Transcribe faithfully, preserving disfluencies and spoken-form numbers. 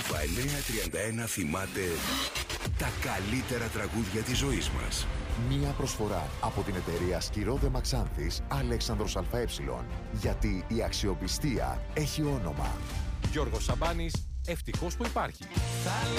εννιακόσια τριάντα ένα θυμάται τα καλύτερα τραγούδια της ζωής μας. Μία προσφορά από την εταιρεία Σκυρόδε Μαξάνθης Αλέξανδρος ΑΕ. Γιατί η αξιοπιστία έχει όνομα. Γιώργος Σαμπάνης, ευτυχώς που υπάρχει.